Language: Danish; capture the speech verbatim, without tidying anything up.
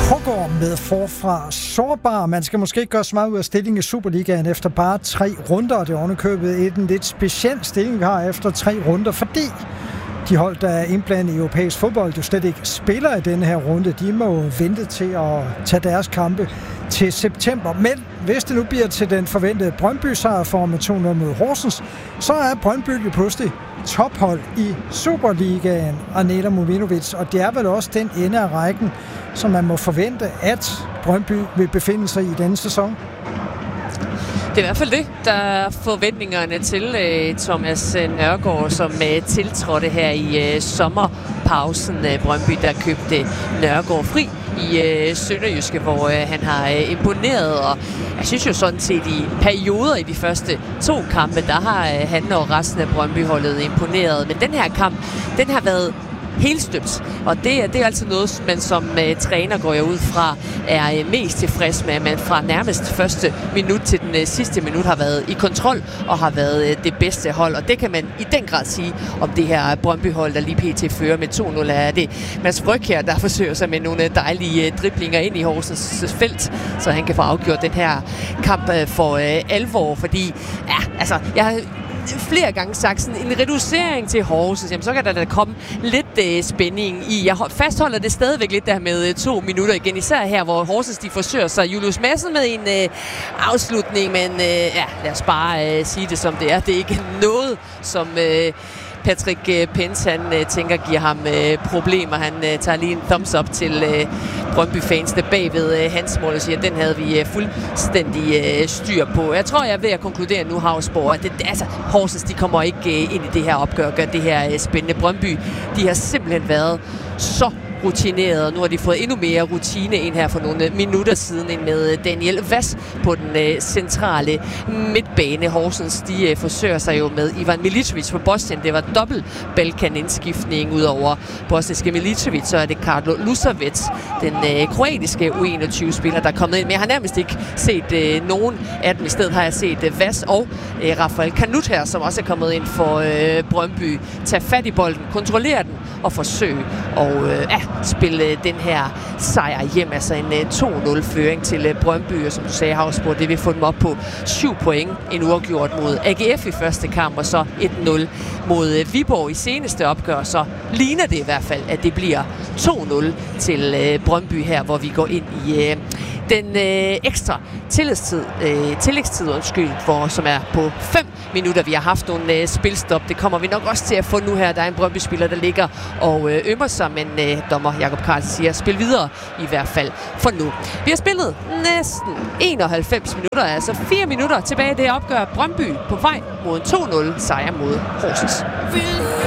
Hågaard med forfra sårbar. Man skal måske ikke gøre så meget ud af stillingen i Superligaen efter bare tre runder. Det er ovenikøbet en lidt speciel stilling, vi har efter tre runder, fordi de hold, der er indblandet i europæisk fodbold, jo slet ikke spiller i denne her runde. De må vente til at tage deres kampe til september. Men hvis det nu bliver til den forventede Brøndby-sejr for med to nul mod Horsens, så er Brøndby jo pludselig tophold i Superligaen, Anela Movinovic, og det er vel også den ende af rækken, som man må forvente, at Brøndby vil befinde sig i denne sæson. Det er i hvert fald det, der er forventningerne til uh, Thomas Nørgaard, som uh, tiltrådte her i uh, sommerpausen. Uh, Brøndby, der købte Nørgaard fri i uh, Sønderjyske, hvor uh, han har uh, imponeret, og jeg synes jo sådan set i perioder i de første to kampe, der har uh, han og resten af Brøndby-holdet imponeret. Men den her kamp, den har været helt støbt. Og det er, det er altså noget, man som uh, træner går jeg ud fra, er uh, mest tilfreds med, at man fra nærmest første minut til den uh, sidste minut har været i kontrol og har været uh, det bedste hold. Og det kan man i den grad sige om det her Brøndby-hold, der lige pt. Fører med to nul. Er det Mads Brygge her, der forsøger sig med nogle dejlige uh, driblinger ind i Horsens felt, så han kan få afgjort den her kamp uh, for uh, alvor. Fordi, ja, altså, jeg flere gange sagt sådan en reducering til Horsens, jamen så kan der da komme lidt øh, spænding i. Jeg fastholder det stadigvæk lidt der med øh, to minutter igen, især her, hvor Horsens de forsøger sig. Julius Madsen med en øh, afslutning, men øh, ja, lad os bare øh, sige det som det er. Det er ikke noget, som øh, Patrick Pence, han øh, tænker, giver ham øh, problemer. Han øh, tager lige en thumbs up til øh, Brøndby-fansene bagved øh, hans mål og siger, at den havde vi øh, fuldstændig øh, styr på. Jeg tror, jeg er ved at konkludere nu, Havsborg, at det, altså, Horsens, de kommer ikke øh, ind i det her opgør og gør det her øh, spændende. Brøndby, de har simpelthen været så rutineret, og nu har de fået endnu mere rutine ind her for nogle minutter siden end med Daniel Vass på den øh, centrale midtbane. Horsens, de øh, forsøger sig jo med Ivan Milicevic på Bosnien. Det var dobbelt Balkan-indskiftning ud over bosniske Milicevic, så er det Karlo Lusovic, den øh, kroatiske U enogtyve-spiller, der er kommet ind. Men jeg har nærmest ikke set øh, nogen af dem. I stedet har jeg set øh, Vass og øh, Rafael Kanut her, som også er kommet ind for øh, Brøndby. Tag fat i bolden, kontrollere den og forsøge og øh, ja, spille den her sejr hjem. Altså en uh, to nul føring til uh, Brøndby, og som du sagde, Havsborg, det vil få dem op på syv point. En uafgjort mod A G F i første kamp, og så et nul mod uh, Viborg i seneste opgør. Så ligner det i hvert fald, at det bliver to nul til uh, Brøndby her, hvor vi går ind i uh, den øh, ekstra tillidstid, øh, tillægstid, undskyld, for, som er på fem minutter. Vi har haft nogle øh, spilstop. Det kommer vi nok også til at få nu her. Der er en Brøndby-spiller, der ligger og øh, ømmer sig, men øh, dommer Jakob Carlsen siger, spil videre i hvert fald for nu. Vi har spillet næsten enoghalvfems minutter, altså fire minutter tilbage i det opgør. Brøndby på vej mod en to nul sejr mod Horsens.